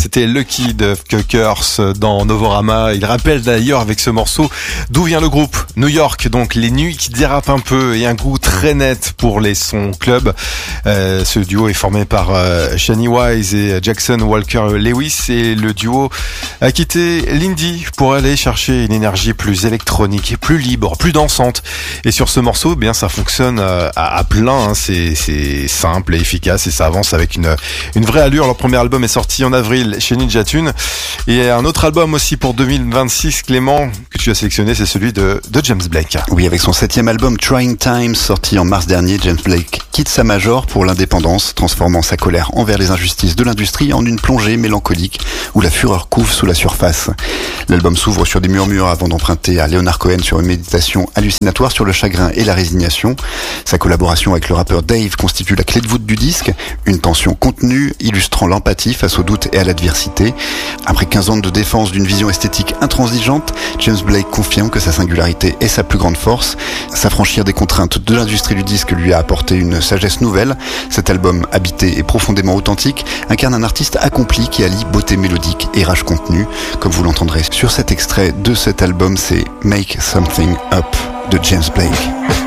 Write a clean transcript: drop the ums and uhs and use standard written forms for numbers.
c'était Lucky de Cuckers dans Novorama. Il rappelle d'ailleurs avec ce morceau d'où vient le groupe. New York, donc les nuits qui dérapent un peu et un goût très net pour les sons club. Ce duo est formé par Shani Wise et Jackson Walker Lewis, et le duo a quitté l'indie pour aller chercher une énergie plus électronique, plus libre, plus dansante. Et sur ce morceau, bien ça fonctionne à plein, hein. C'est simple et efficace et ça avance avec une vraie allure. Leur premier album est sorti en avril chez Ninja Tune, et un autre album aussi pour 2026, Clément, que tu as sélectionné, c'est celui de James Blake. Oui, avec son 7e album Trying Times, sorti en mars dernier, James Blake quitte sa major pour l'indépendance, transformant sa colère envers les injustices de l'industrie en une plongée mélancolique où la fureur couve sous la surface. L'album s'ouvre sur des murmures avant d'emprunter à Leonard Cohen sur une méditation hallucinatoire sur le chagrin et la résignation. Sa collaboration avec le rappeur Dave constitue la clé de voûte du disque, une tension contenue illustrant l'empathie face au doute et à l'adversité. Après 15 ans de défense d'une vision esthétique intransigeante, James Blake confirme que sa singularité est sa plus grande force. S'affranchir des contraintes de l'industrie du disque lui a apporté une sagesse nouvelle. Cet album, habité et profondément authentique, incarne un artiste accompli qui allie beauté mélodique et rage contenue. Comme vous l'entendrez sur cet extrait de cet album, c'est Make Something Up de James Blake.